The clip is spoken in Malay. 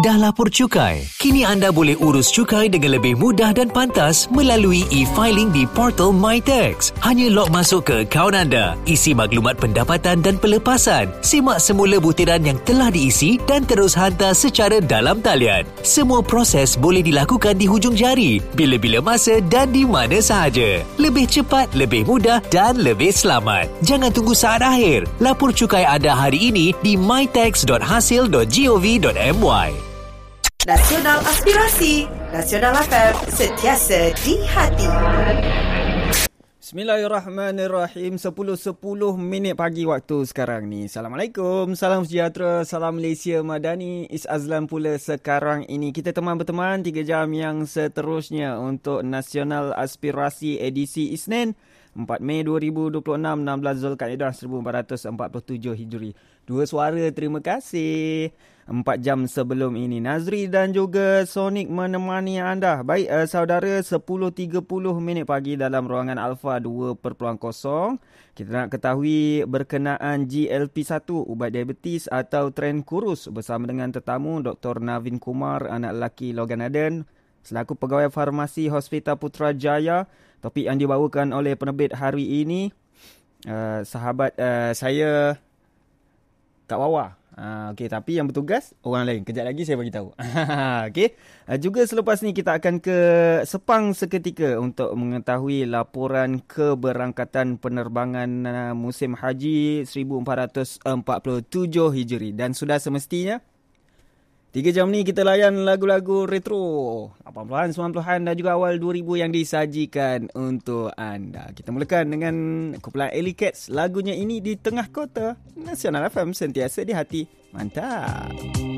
Dah lapor cukai? Kini anda boleh urus cukai dengan lebih mudah dan pantas melalui e-filing di portal MyTax. Hanya log masuk ke akaun anda, isi maklumat pendapatan dan pelepasan, semak semula butiran yang telah diisi dan terus hantar secara dalam talian. Semua proses boleh dilakukan di hujung jari, bila-bila masa dan di mana sahaja. Lebih cepat, lebih mudah dan lebih selamat. Jangan tunggu saat akhir. Lapor cukai anda hari ini di mytax.hasil.gov.my. Nasional Aspirasi Nasional FM, sentiasa di hati. Bismillahirrahmanirrahim. 10:10 pagi waktu sekarang ni. Assalamualaikum, salam sejahtera, salam Malaysia Madani. Is Azlan pula sekarang ini. Kita berteman 3 jam yang seterusnya untuk Nasional Aspirasi edisi Isnin 4 Mei 2026, 16 Zulkaidah 1447 Hijri. 2 suara, terima kasih. 4 jam sebelum ini Nazri dan juga Sonic menemani anda. Baik saudara, 10.30 pagi dalam ruangan Alpha 2.0. Kita nak ketahui berkenaan GLP-1, ubat diabetes atau tren kurus, bersama dengan tetamu Dr. Navin Kumar, anak lelaki Logan Aden, selaku pegawai farmasi Hospital Putrajaya. Topik yang dibawakan oleh penerbit hari ini, sahabat saya Kak Wawa. Okey, tapi yang bertugas orang lain. Kejap lagi saya bagi tahu. Okey. Juga selepas ni kita akan ke Sepang seketika untuk mengetahui laporan keberangkatan penerbangan musim haji 1447 Hijri. Dan sudah semestinya 3 jam ni kita layan lagu-lagu retro 80-an, 90-an dan juga awal 2000 yang disajikan untuk anda. Kita mulakan dengan kumpulan Alley Cats. Lagunya ini Di Tengah Kota. Nasional FM, sentiasa di hati. Mantap.